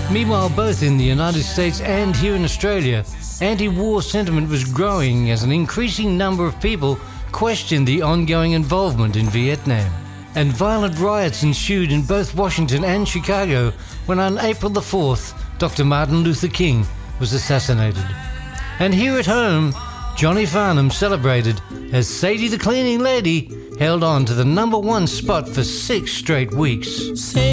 Meanwhile, both in the United States and here in Australia, anti-war sentiment was growing as an increasing number of people questioned the ongoing involvement in Vietnam. And violent riots ensued in both Washington and Chicago when on April the 4th, Dr. Martin Luther King was assassinated. And here at home, Johnny Farnham celebrated as Sadie the Cleaning Lady held on to the #1 spot for 6 straight weeks.